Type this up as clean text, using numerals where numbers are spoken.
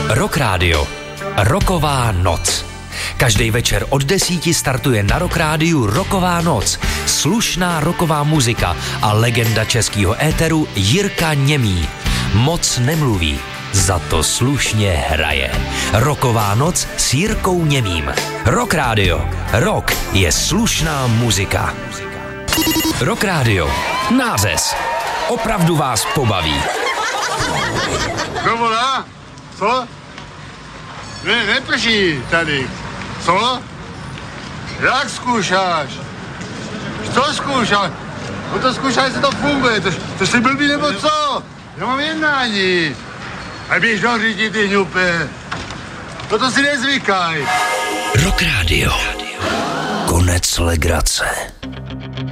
Rock Radio. Rocková noc. Každý večer od 10 startuje na Rock Rádiu Rocková noc. Slušná rocková muzika a legenda českého éteru Jirka Němý. Moc nemluví, za to slušně hraje. Rocková noc s Jirkou Němým. Rock Radio. Rock je slušná muzika. Rock Radio. Nářez. Opravdu vás pobaví. Kdo volá? Co? Ne, neprší tady. Co? Jak zkoušáš? Co zkoušáš? No to zkoušáš, jestli to funguje. To jsi blbý nebo co? Já mám jednání. A běž do řídit, ty hňupe. To si nezvykaj. Rock Radio. Konec legrace.